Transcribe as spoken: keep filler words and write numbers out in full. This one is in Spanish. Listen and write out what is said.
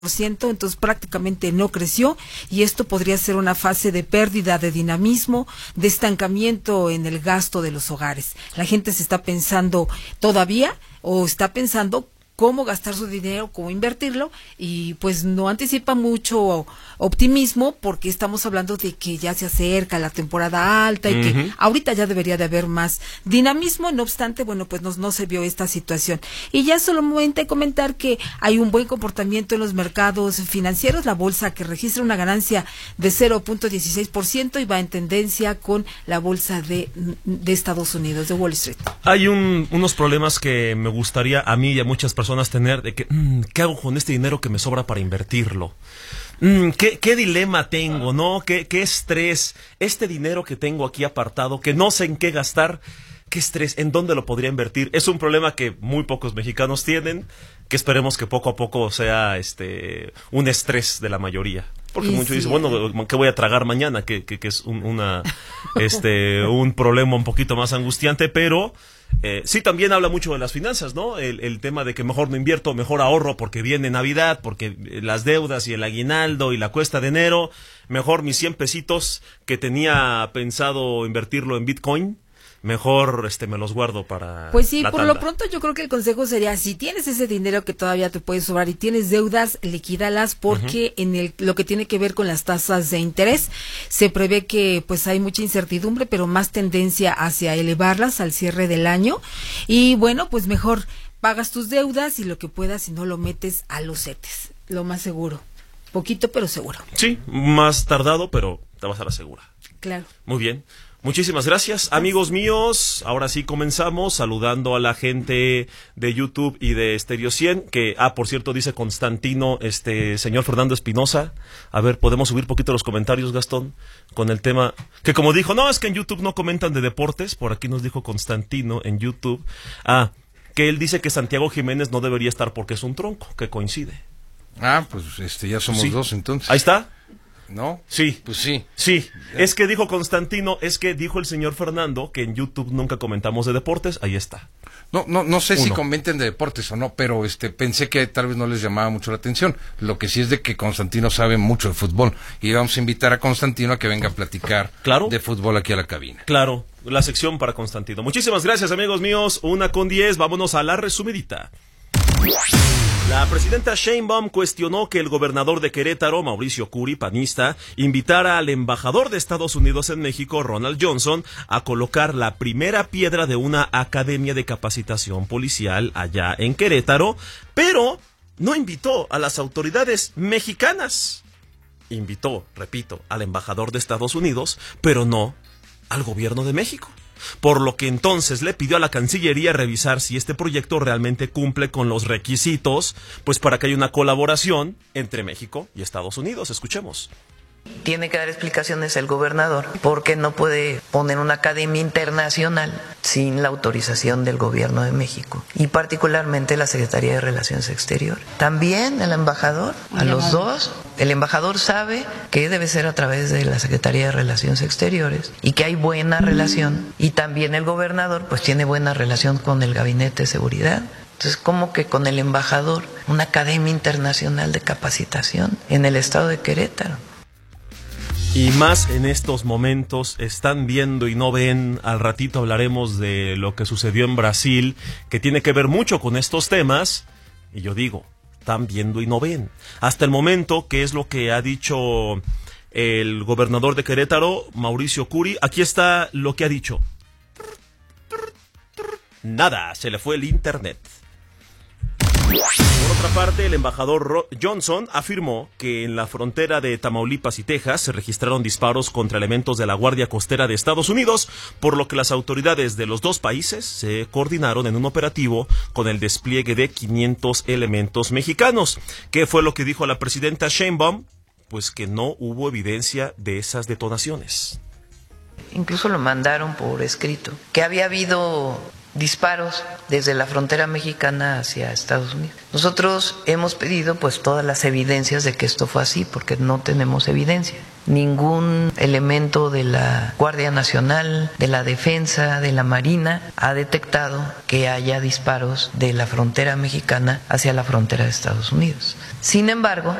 por ciento, entonces prácticamente no creció, y esto podría ser una fase de pérdida de dinamismo, de estancamiento en el gasto de los hogares. La gente se está pensando todavía o está pensando cómo gastar su dinero, cómo invertirlo, y pues no anticipa mucho optimismo, porque estamos hablando de que ya se acerca la temporada alta y uh-huh. que ahorita ya debería de haber más dinamismo. No obstante, bueno, pues no, no se vio esta situación. Y ya solamente comentar que hay un buen comportamiento en los mercados financieros, la bolsa que registra una ganancia de cero punto dieciséis por ciento y va en tendencia con la bolsa de, de Estados Unidos, de Wall Street. Hay un, unos problemas que me gustaría a mí y a muchas personas tener, de que, mmm, ¿qué hago con este dinero que me sobra para invertirlo? Mm, ¿qué, ¿Qué dilema tengo, no? ¿Qué, ¿Qué estrés? Este dinero que tengo aquí apartado, que no sé en qué gastar, ¿qué estrés? ¿En dónde lo podría invertir? Es un problema que muy pocos mexicanos tienen, que esperemos que poco a poco sea este un estrés de la mayoría. Porque y muchos sí. dicen, bueno, ¿qué voy a tragar mañana? Que, que, que es un, una, este, un problema un poquito más angustiante, pero eh, sí también habla mucho de las finanzas, ¿no? El, el tema de que mejor no invierto, mejor ahorro porque viene Navidad, porque las deudas y el aguinaldo y la cuesta de enero, mejor mis cien pesitos que tenía pensado invertirlo en Bitcoin, mejor este me los guardo para Pues sí, la por tanda. lo pronto yo creo que el consejo sería, si tienes ese dinero que todavía te puede sobrar y tienes deudas, liquídalas, porque uh-huh. en el lo que tiene que ver con las tasas de interés, se prevé que pues hay mucha incertidumbre, pero más tendencia hacia elevarlas al cierre del año, y bueno, pues mejor pagas tus deudas y lo que puedas, si no lo metes a los CETES, lo más seguro, poquito pero seguro. Sí, más tardado, pero te vas a la segura. Claro. Muy bien. Muchísimas gracias, amigos míos. Ahora sí comenzamos saludando a la gente de YouTube y de Stereo cien, que, ah, por cierto, dice Constantino, este, señor Fernando Espinosa. A ver, ¿podemos subir poquito los comentarios, Gastón? Con el tema, que como dijo, no, es que en YouTube no comentan de deportes, por aquí nos dijo Constantino en YouTube. Ah, que él dice que Santiago Jiménez no debería estar porque es un tronco, que coincide. Ah, pues este, ya somos sí. dos entonces. Ahí está. ¿No? Sí. Pues sí. Sí. Es que dijo Constantino, es que dijo el señor Fernando que en YouTube nunca comentamos de deportes, ahí está. No, no, no sé Uno. si comenten de deportes o no, pero este pensé que tal vez no les llamaba mucho la atención. Lo que sí es de que Constantino sabe mucho de fútbol y vamos a invitar a Constantino a que venga a platicar ¿Claro? de fútbol aquí a la cabina. Claro, la sección para Constantino. Muchísimas gracias, amigos míos. Una con diez, vámonos a la resumidita. La presidenta Sheinbaum cuestionó que el gobernador de Querétaro, Mauricio Curi, panista, invitara al embajador de Estados Unidos en México, Ronald Johnson, a colocar la primera piedra de una academia de capacitación policial allá en Querétaro, pero no invitó a las autoridades mexicanas. Invitó, repito, al embajador de Estados Unidos, pero no al gobierno de México. Por lo que entonces le pidió a la Cancillería revisar si este proyecto realmente cumple con los requisitos, pues para que haya una colaboración entre México y Estados Unidos. Escuchemos. Tiene que dar explicaciones el gobernador porque no puede poner una academia internacional sin la autorización del gobierno de México y particularmente la Secretaría de Relaciones Exteriores. También el embajador, a los dos, el embajador sabe que debe ser a través de la Secretaría de Relaciones Exteriores y que hay buena relación, y también el gobernador pues tiene buena relación con el Gabinete de Seguridad. Entonces, ¿cómo que con el embajador una academia internacional de capacitación en el estado de Querétaro? Y más en estos momentos, están viendo y no ven. Al ratito hablaremos de lo que sucedió en Brasil, que tiene que ver mucho con estos temas. Y yo digo, están viendo y no ven. Hasta el momento, ¿qué es lo que ha dicho el gobernador de Querétaro, Mauricio Curi? Aquí está lo que ha dicho. Nada, se le fue el internet. Por otra parte, el embajador Johnson afirmó que en la frontera de Tamaulipas y Texas se registraron disparos contra elementos de la Guardia Costera de Estados Unidos, por lo que las autoridades de los dos países se coordinaron en un operativo con el despliegue de quinientos elementos mexicanos. ¿Qué fue lo que dijo la presidenta Sheinbaum? Pues que no hubo evidencia de esas detonaciones. Incluso lo mandaron por escrito, que había habido disparos desde la frontera mexicana hacia Estados Unidos. Nosotros hemos pedido pues todas las evidencias de que esto fue así, porque no tenemos evidencia. Ningún elemento de la Guardia Nacional, de la Defensa, de la Marina ha detectado que haya disparos de la frontera mexicana hacia la frontera de Estados Unidos. Sin embargo,